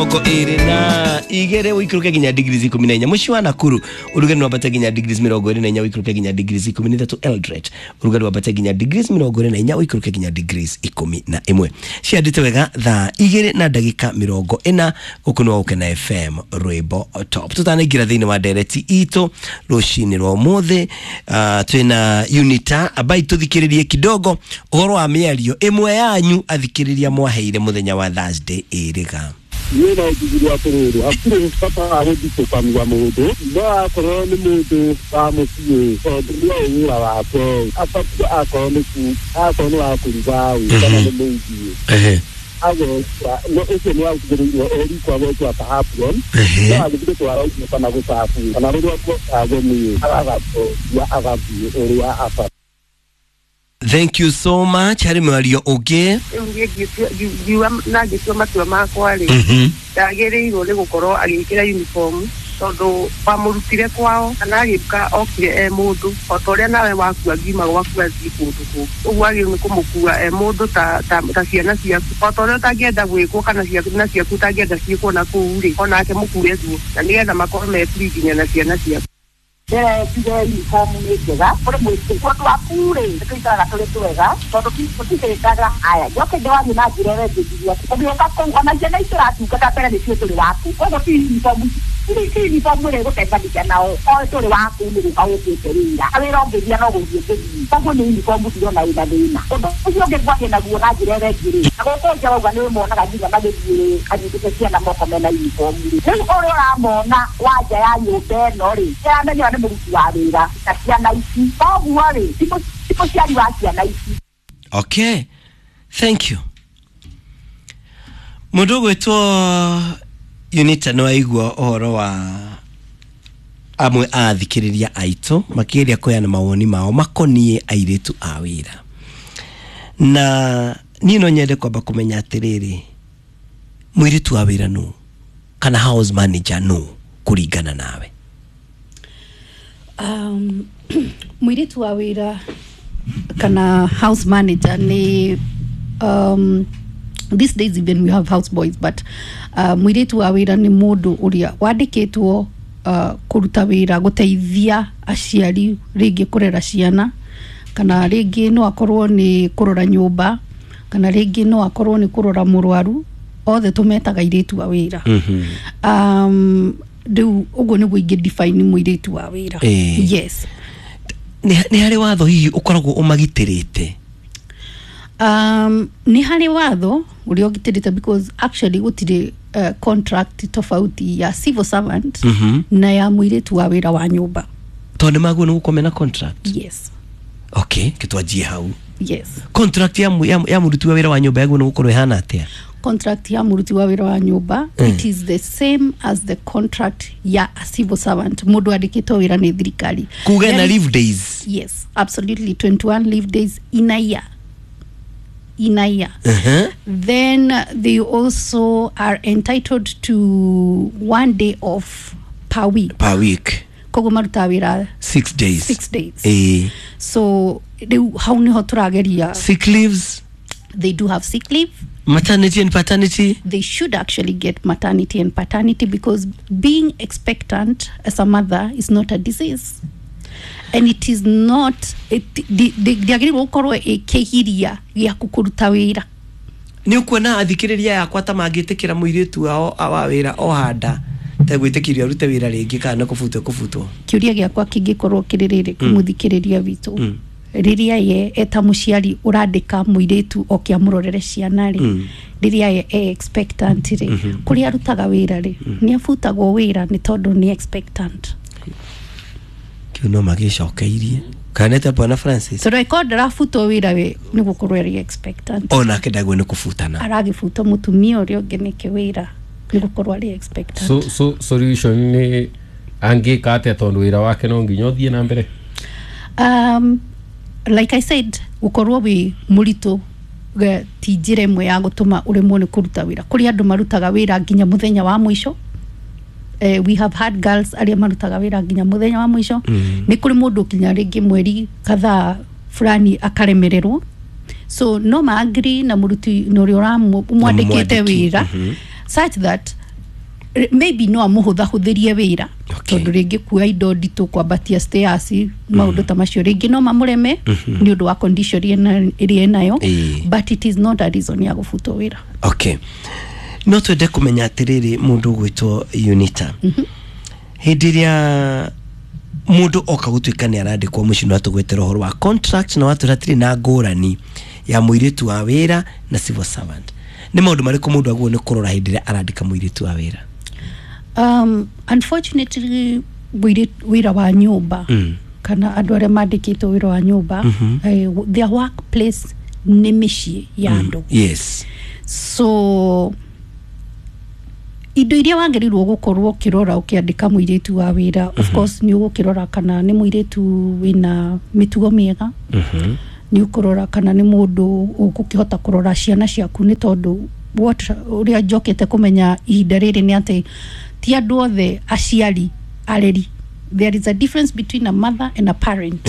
Oko na igere wikuruke ginya degrees 14 mushi wa Nakuru urugari nwabata ginya degrees 24 wikuruke ginya degrees 13 Eldoret urugari wabata ginya degrees 24 wikuruke ginya degrees 11 ciandite wega tha igere na dagika 40 gukunwa uke na FM Rwimbo Top tutanagira thini wa direct ito rushini rwa mothe twina unita abai tuthikiririe kidogo uhoro wa miario imwe yanyu athikiriria mwaheire muthenya wa Thursday iriga Yena kujua tororo akire papa ahodi to pamwa modo no akoro ni modo wa musiye so dunia yura wa to apapu akoro ku akoro akuriba u kana ni moji ago no ese ni akuri ori kwa wotu apa hapo no akuri to ara u kana go safu kana ro ko ago mi aga to ya aga bi ori ya apa. Thank you so much. Hari mwario oge. Jiwa na gisoma tu makwali. Dagere irole gukoro agikira uniform. Todo pamurutire kwao anagibka okire mundu otoria nawe waku agima waku azikutuku. Ugwagi ni kumukua mundu ta ciana ciaku. Otoria tagienda gwiko kana ciaku tagienda ciiko na kuuri. Ona ake mukure tu. Na nigetha makome friginya na ciana ciaku. Tiga uniform nigega ore mwisi kwa akure tukitaka tole tuwega todo tukitaka aya yoke dewani na jirere jidia kwa kako anajana isiratu kata pera nisio tole watu kwa uniform ili uniform ile guteka nao o tole watu ni kawo kuterinda awero ngedia no guthieke kwa ni uniform dio na ida dina ucio ngegwa na guo na jirere jiri agoko jawa ni mona gajiga magithire ajitekia na moko mena uniform ni ore ora mona waja ya nyumba no ri ya muruti wa wira takiana ici baguare tipo ciari wa ciana ici. Okay, thank you. Mundu gwetwo unita no aigua ohoro wa amwe athikiriria aito makiria koya na mawoni mao makonie airetu a wira na nino nyende kwamba kumenya atiriri mwiritu wa wira no kana house manager no kuringana nawe. Mwiritu wa wira kana house manager ni these days even we have house boys but mwiritu wa wira ni mundu uria wandikitwo kuruta wira guteithia aciari ringi kurera ciana kana ringi no akorwo ni kurora nyumba kana ringi no akorwo ni kurora murwaru othe tumetaga iritu wa wira. Riu ugo ni gwige define mwiritu wa wira. Yes. Ni hari watho hihi ukoragwo umagitirite? Ni hari watho uri ogitirite because actually gutire contract tofauti ya civil servant na ya mwiritu wa wira wa nyumba. Tonde magu no gukomena contract? Yes. Okay, kitwajie hau. Yes. Contract ya mwiritu wa wira wa nyumba yagu no gukorwo ihana atia? Contract ya muruti wa wira wa nyumba it is the same as the contract ya a civil servant. Mundu andikitwo wira ni thirikari. Kuga na leave days? Yes, absolutely. 21 leave days in a year. Then they also are entitled to 1 day off per week. Kogo maruta wira 6 days. 6 days. So how ni hoturageria sick leaves? They do have sick leave. Maternity and paternity? They should actually get maternity and paternity because being expectant as a mother is not a disease. And it is not diagiri gukoro ekehiria ya kukuruta wira. Ni ukuona athikiriria yakwa ta mangitikira muiritu wao awa wira o handa ta gwitikiria rute wira ringi kana kufutwo. Kiuria giakwa kingikorwo kiririre kumuthikiriria witu. Riria ye eta muciari urandika muiritu okia murorere ciana ri riria ye expectant ri kuri arutaga wira ri ni afutagwo wira ni tondu ni expectant kiuno magicokeirie kaneta bwana Francis so record rafuto wira we ni gukorwo ri expectant ona kedagwe ni kufutana aragifuto mutumia uri ogeneke wira ni gukorwo ri expectant so solution ni angikate tondu wira wake no nginyo thie na mbere. Like I said, ukorwo wi murito tijire mwe ya gutuma uremwo ni kuruta wira kuri andu marutaga wira nginya muthenya wa mwisho. We have had girls aria marutaga wira nginya muthenya wa mwisho. Ni kuri mundu kinya ringi mweri kadhaa fulani akaremererwo, so no ma agree na muruti no ri ora mwandikite wira such that maybe no amuhuthahutherie wira Okay. tondu ringi kuya indo nditu kwambatia stairs maundu ta macio ringi no mamureme ni undu wa condition iria nayo but it is not a reason ya gufutwo wira. Okay, no twende kumenya atiriri mundu gwitwo Unita hindi iria mundu oka gutuika ni arandikwo muci no atugwetera uhoro wa contract na watu ratiri na ngurani ya muiritu wa wira na civil servant, ni maundu mariku mundu aguo ni kurora hindi iria arandika muiritu wa wira? Unfortunately wira wa nyumba kana andu aria mandikitwo wira wa nyumba their workplace ni micii ya andu. Yes, so indo iria wagĩrĩirwo gũkorwo ũkĩrora ũkĩandĩka mũirĩtu wa wĩra of course nĩ ũgũkĩrora kana nĩ mũirĩtu wĩna mĩtugo mĩega nĩ ũkũrora kana nĩ mũndũ ũgũkĩhota kũrora ciana ciaku nĩ tondũ ũrĩa njokete kũmenya ihinda rĩrĩ nĩ atĩ ti andũ othe aciari areri. There is a difference between a mother and a parent.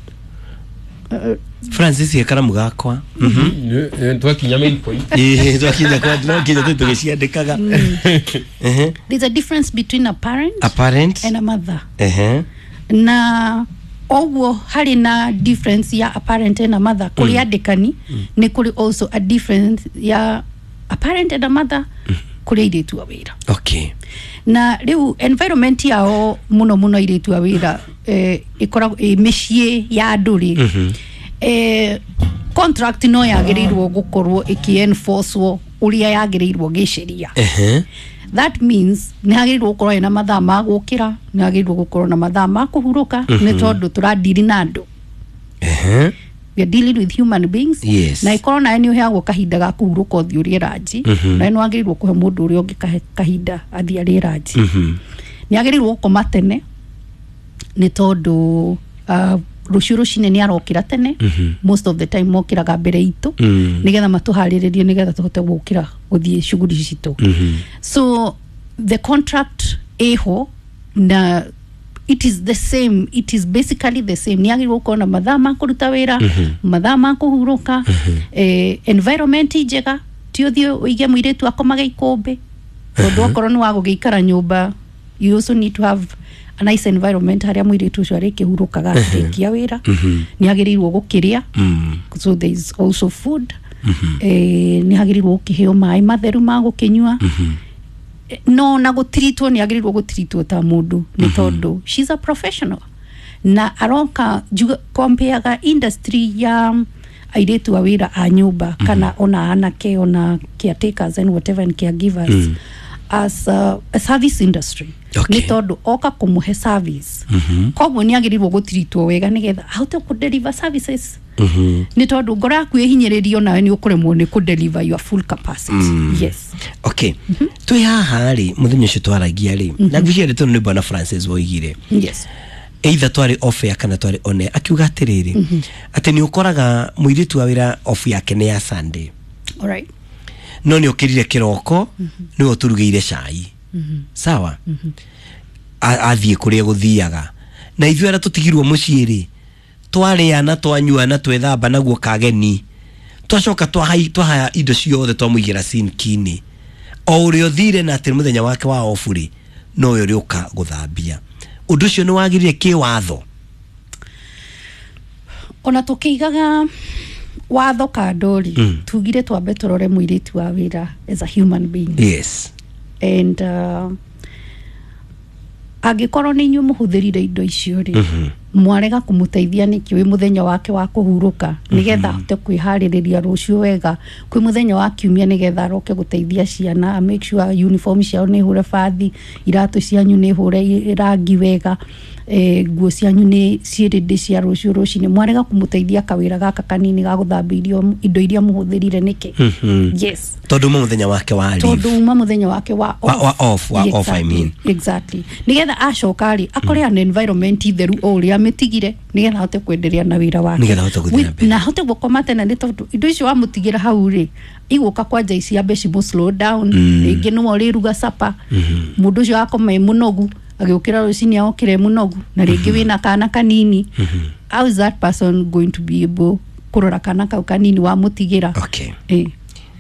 Francis Ekaramu gakwa twakinya main point twakinya kwa twakinya tugiciandikaga. There's a difference between a parent and a mother. Na oguo hari na difference ya a parent and a mother kuri andikani ni kuri also a difference ya a parent and a mother kuri iritu wa wira. Okay, na riu environment yao muno iritu wa wira ikoragwo micii ya nduri contract no yagirirwo gukorwo iki-enforcewo uria yagirirwo gisheria. That means ni hagirirwo gukorwo ina mathaa ma gukira, ni hagirirwo gukorwo na mathaa ma kuhuruka ni tondu turadiri na andu. We are dealing with human beings. Yes. Na ikorwo na ni uheagwo kahinda ga kuhuruka uthi uri raji na ni hagirirwo kuhe mundu uri ungi kahinda athi ari raji. Ni hagirirwo gukoma tene ni tondu rucio rucine ni arokira tene most of the time mokiraga mbere itu nigetha matuhariririe nigetha tuhote gukira guthie shughuli citu. So the contract eho na it is the same, it is basically the same. Ni agirwo kuona mathaa ma kuruta wira mathaa ma kuhuruka environment njega ti uthie uige muiritu akomaga ikombe tondu okorwo ni wa gugiikara nyumba you also need to have a nice environment haria muiritu ucio arikihurukaga akikia wira ni hagirirwo gukiria so there is also food ni hagirirwo gukiheo mai matheru ma gukinyua no na gutiritwo ni hagirirwo gutiritwo ta mundu ni tondu she's a professional na aroka compareaga industry ya airitu wa wira a nyumba kana ona anake ona caretakers and whatever and caregivers as a service industry. Okay. Ni tondu oka kumuhe service koguo ni agirirwo gutiritwo wega nigetha ahote ku deliver services. Ni tondu ngoro yaku ihinyiririo nawe ni ukuremwo ni ku deliver your full capacity. Yes. Okay. Twi haha ri muthenya ucio twaragia ri na ngwicire tondu ni bwana Francis woigire. Yes. Either twari off ya kana twari on air akiuga atiriri ati ni ukoraga muiritu wa wira off yake ni ya Sunday. All right. No ni ukirire kiroko ni uturugeire cai. Sawa. Athie kuria guthiaga na ithuĩ ara tutigirwo muciĩ ri twarĩana twanyuana twethamba naguo kageni twacoka twahaya indo ciothe twamuigira sinki-inĩ o ũrĩa ũthire na atĩ mũthenya wake wa ofu ri no ũrĩa ũka guthambia ũndũ ũcio nĩ wagirire kĩwatho ona tukigaga watho kandori tugire twambe turore muiritu wa wira as a human being. Yes. And agikorwo ni inyu muhuthirire indo icio ri mwarega kumuteithia niki wi muthenya wake wa kuhuruka nigetha hote kwihariria rucio wega kwi muthenya wa kiumia nigetha roke guteithia ciana make sure uniform ciao ni hure fathi iratu cianyu ni hure rangi wega nguo cianyu ni cirindi cia rucio rucini mwarega kumuteithia kawira gaka kanini ga guthambirio indo iria muhuthirire niki. Yes. Tondu muthenya wake wa leave. Tondu muthenya wake wa off. Off I mean. Exactly. Nigetha acokari akore an environment itheru uria mitigire nigetha hote kwenderea na wira wake. Nigetha hote guthina mbere. Na hote gukoma tena ni tondu indo icio wa mutigira hau ri iguka kwanja ici ambe cibo slow down ringi no ri ruga sapa mundu ucio akoma munogu agiukira rucini aokire munogu na ringi wina kana kanini how is that person going to be able kurora kana kau kanini wa mutigira? Okay.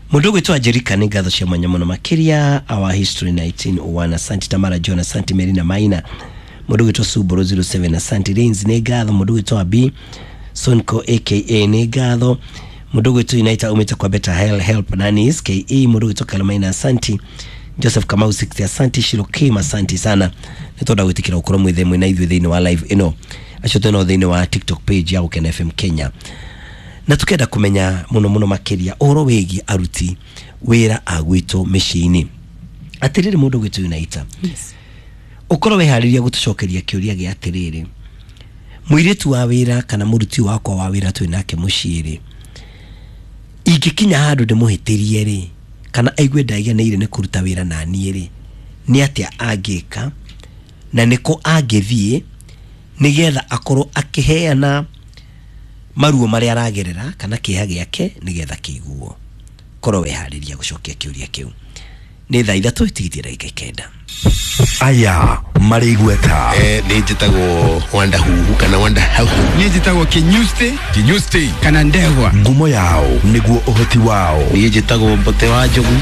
Mundu gwitwa Jerika ni ngatho cia mwanya muno makiria our history 1901 Santi Tamara John Santi Merina Maina mundu gwitwa Suboro 07 Santi Reigns ni ngatho mundu gwitwa B Sonko aka ni ngatho mundu gwitwa United umeta kwa Better Help nani SKE mundu gwitwa Kalmaina Santi Joseph Kamau 60 Santi Shirokima Santi sana nitoda gwitikira ukoro mwithe mwina ithu thini wa live ino achote no thini wa TikTok page ya Ukena FM Kenya na tukenda kumenya muno makiria oro wegi aruti wira agwito meshini atiriri mundu gwitu United Yes. ukoro wehariria gutucokeria kiuria gia atiriri muiritu wa wira kana muruti wakwa wa wira twinake mushiri ingikinya handu ndimuhitirie ri kana aigwe ndaigeneire ni kuruta wira na niiri ni atia angika na niko angithie nigetha akorwo akiheana maruo maria aragerera kana kiha giake nigetha kiguo korwo wehariria gucokia kiuria kiu ni thaa 3 itigiti dakika 9 aya marigweta ni njitagwo Wanda Huhu kana Wanda Hauhu ni njitagwo Kinyuste kana Ndegwa ngumo yao niguo uhoti wao ni njitagwo Mbote wa Njogu